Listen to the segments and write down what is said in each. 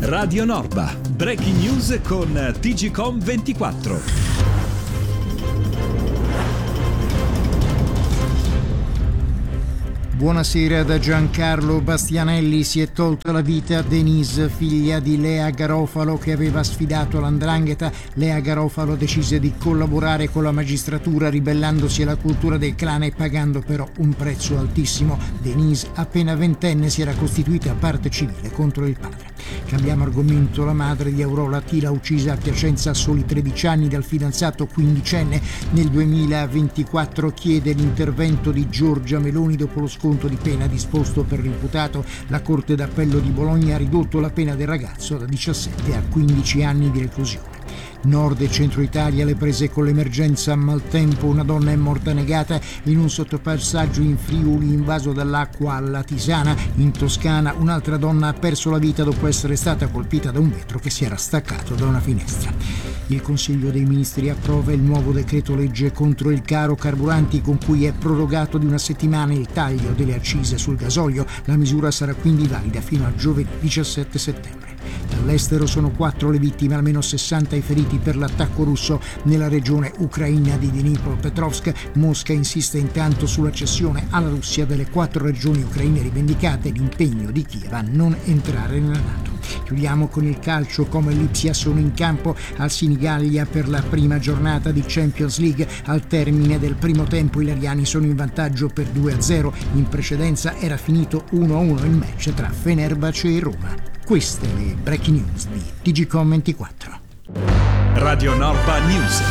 Radio Norba, breaking news con TGCOM24. Buonasera da Giancarlo Bastianelli. Si è tolta la vita Denise, figlia di Lea Garofalo, che aveva sfidato l''ndrangheta. Lea Garofalo decise di collaborare con la magistratura ribellandosi alla cultura del clan e pagando però un prezzo altissimo. Denise, appena ventenne, si era costituita parte civile contro il padre. Cambiamo argomento. La madre di Aurora Tila, uccisa a Piacenza a soli 13 anni dal fidanzato quindicenne nel 2024, chiede l'intervento di Giorgia Meloni dopo lo sconto di pena disposto per l'imputato. La Corte d'Appello di Bologna ha ridotto la pena del ragazzo da 17 a 15 anni di reclusione. Nord e centro Italia, le prese con l'emergenza maltempo. Una donna è morta annegata in un sottopassaggio in Friuli invaso dall'acqua alla Tisana. In Toscana un'altra donna ha perso la vita dopo essere stata colpita da un vetro che si era staccato da una finestra. Il Consiglio dei Ministri approva il nuovo decreto legge contro il caro carburanti, con cui è prorogato di una settimana il taglio delle accise sul gasolio. La misura sarà quindi valida fino a giovedì 17 settembre. Dall'estero sono 4 le vittime, almeno 60 i feriti per l'attacco russo nella regione ucraina di Dnipropetrovsk. Mosca insiste intanto sulla cessione alla Russia delle 4 regioni ucraine rivendicate e l'impegno di Kiev a non entrare nella NATO. Chiudiamo con il calcio. Come Lipsia sono in campo al Senigallia per la prima giornata di Champions League. Al termine del primo tempo i lariani sono in vantaggio per 2-0. In precedenza era finito 1-1 il match tra Fenerbahce e Roma. Queste le breaking news di TGCOM24. Radio Norba News.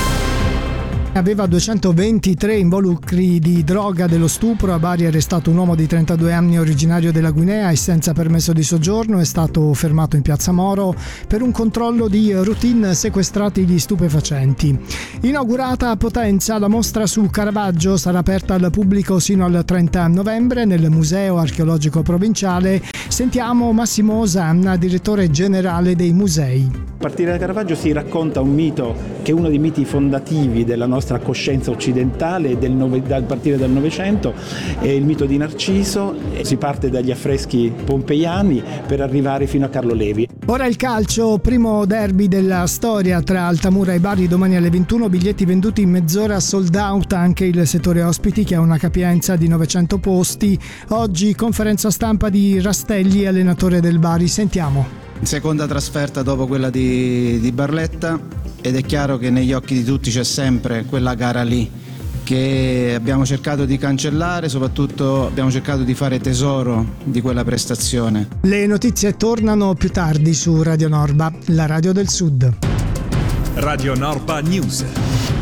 Aveva 223 involucri di droga dello stupro. A Bari è arrestato un uomo di 32 anni originario della Guinea e senza permesso di soggiorno. È stato fermato in Piazza Moro per un controllo di routine, sequestrati gli stupefacenti. Inaugurata a Potenza la mostra su Caravaggio, sarà aperta al pubblico sino al 30 novembre nel Museo Archeologico Provinciale. Sentiamo Massimo Osanna, direttore generale dei musei. A partire da Caravaggio si racconta un mito che è uno dei miti fondativi della nostra coscienza occidentale dal partire dal Novecento, è il mito di Narciso. Si parte dagli affreschi pompeiani per arrivare fino a Carlo Levi. Ora il calcio, primo derby della storia tra Altamura e Bari domani alle 21, biglietti venduti in mezz'ora, sold out anche il settore ospiti che ha una capienza di 900 posti. Oggi conferenza stampa di Rastelli, allenatore del Bari, sentiamo. Seconda trasferta dopo quella di Barletta, ed è chiaro che negli occhi di tutti c'è sempre quella gara lì che abbiamo cercato di cancellare, soprattutto abbiamo cercato di fare tesoro di quella prestazione. Le notizie tornano più tardi su Radio Norba, la radio del Sud. Radio Norba News.